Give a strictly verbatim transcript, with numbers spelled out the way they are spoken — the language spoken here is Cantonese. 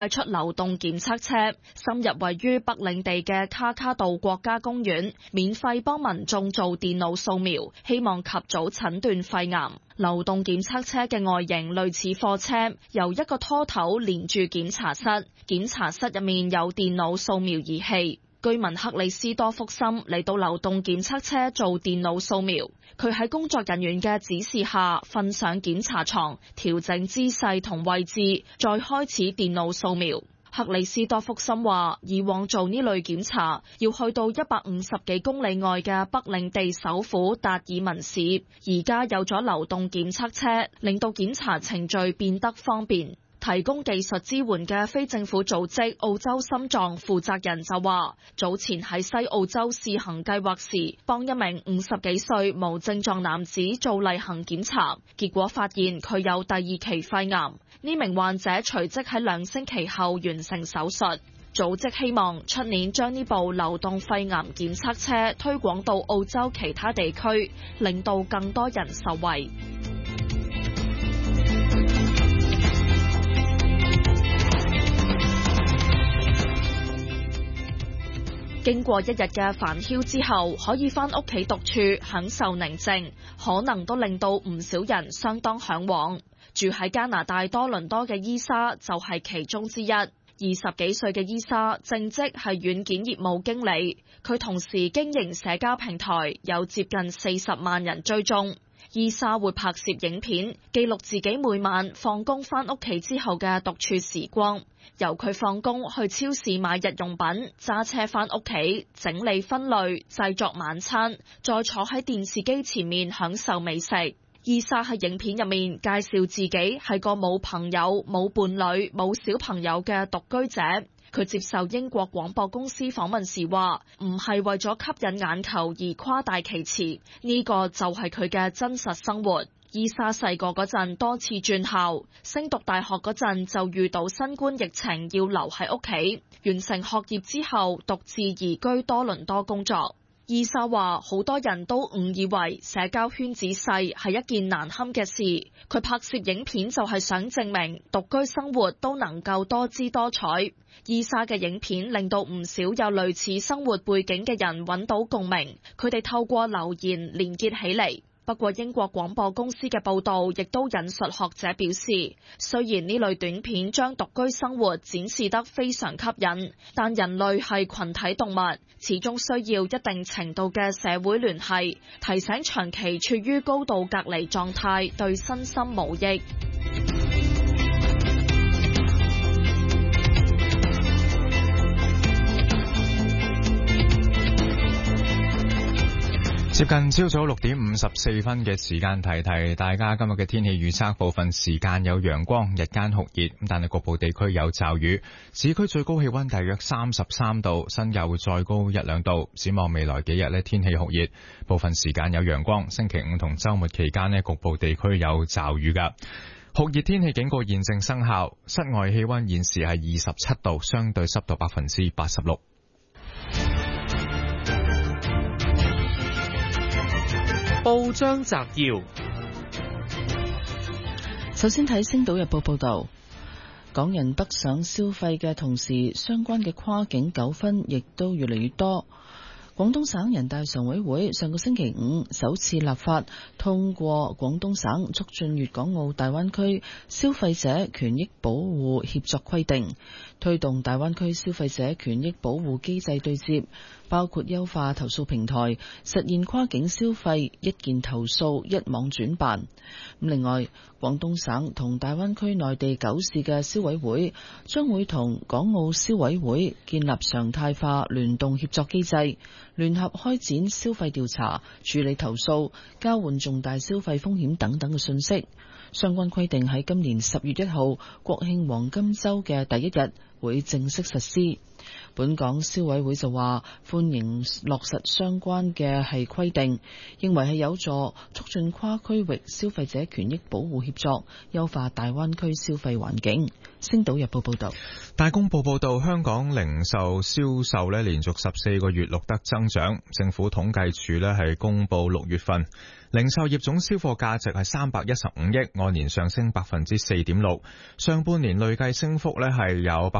派出流動檢測車，深入位於北領地嘅卡卡道國家公園，免費幫民眾做電腦掃描，希望及早診斷肺癌。流動檢測車嘅外形類似貨車，由一個拖頭連住檢查室，檢查室入面有電腦掃描儀器。居民克里斯多福森嚟到流動檢測車做電腦掃描，佢喺工作人員嘅指示下瞓上檢查床，調整姿勢同位置，再開始電腦掃描。克里斯多福森話，以往做呢類檢查要去到一百五十幾公里外嘅北領地首府達爾文市，而家有咗流動檢測車，令到檢查程序變得方便。提供技術支援嘅非政府組織澳洲心臟負責人就話，早前喺西澳洲試行計劃時，幫一名五十幾歲無症狀男子做例行檢查，結果發現佢有第二期肺癌。呢名患者隨即喺兩星期後完成手術。組織希望出年將呢部流動肺癌檢測車推廣到澳洲其他地區，令到更多人受惠。經過一日嘅煩囂之後，可以返屋企獨處享受寧靜，可能都令到唔少人相當嚮往。住喺加拿大多倫多嘅伊莎就係其中之一。二十幾歲嘅伊莎正職係軟件業務經理，佢同時經營社交平台，有接近四十萬人追蹤。伊莎會拍攝影片，記錄自己每晚放工返屋企之後嘅獨處時光。由佢放工去超市買日用品，揸車返屋企整理分類，製作晚餐，再坐喺電視機前面享受美食。伊莎喺影片入面介紹自己係個冇朋友、冇伴侶、冇小朋友嘅獨居者。佢接受英國廣播公司訪問時話，唔係為咗吸引眼球而誇大其詞，呢個就係佢嘅真實生活。伊莎細個嗰陣多次轉校，升讀大學嗰陣就遇到新冠疫情，要留喺屋企。完成學業之後，獨自移居多倫多工作。伊莎話，好多人都誤以為社交圈子細係一件難堪嘅事。佢拍攝影片就係想證明獨居生活都能夠多姿多彩。伊莎嘅影片令到唔少有類似生活背景嘅人揾到共鳴，佢哋透過留言連結起嚟。不過英國廣播公司嘅報導亦都引述學者表示，雖然呢類短片將獨居生活展示得非常吸引，但人類係群體動物，始終需要一定程度嘅社會聯繫，提醒長期處於高度隔離狀態對身心無益。 接近朝早六點五十四分嘅時間，提提大家今日嘅天氣預測，部分時間有陽光，日間酷熱，但係局部地區有驟雨。市區最高氣溫大約三十三度，新界會再高一兩度。展望未來幾日呢，天氣酷熱，部分時間有陽光。星期五同週末期間呢，局部地區有驟雨㗎。酷熱天氣警告現正生效，室外氣溫現時係二十七度，相對濕度百分之八十六。 報章摘要， 首先睇《星島日報》報道，港人北上消費嘅同時，相關嘅跨境糾紛亦都越嚟越多。廣東省人大常委會上個星期五首次立法通過《廣東省促進粵港澳大灣區消費者權益保護協作規定》，推動大灣區消費者權益保護機制對接，包括優化投訴平台，實現跨境消費一件投訴一網轉辦。另外，廣東省同大灣區內地九市嘅消委會將會同港澳消委會建立常態化聯動協作機制，聯合開展消費調查、處理投訴、交換重大消費風險等等嘅信息。相關規定喺今年十月一號國慶黃金週嘅第一日會正式實施。本港消委會就話歡迎落實相關嘅係規定，認為係有助促進跨區域消費者權益保護協作，優化大灣區消費環境。星島日報報道。 大公報報道，香港零售銷售咧連續十四個月錄得增長。政府統計處咧係公布六月份零售業總銷貨價值係三百一十五億，按年上升百分之四點六。上半年累計升幅咧係有百